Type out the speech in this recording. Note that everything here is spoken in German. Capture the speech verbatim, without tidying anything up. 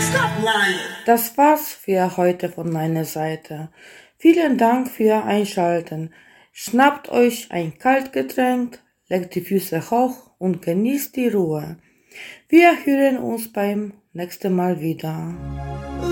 Das war's für heute von meiner Seite. Vielen Dank für Einschalten. Schnappt euch ein Kaltgetränk, legt die Füße hoch und genießt die Ruhe. Wir hören uns beim nächsten Mal wieder.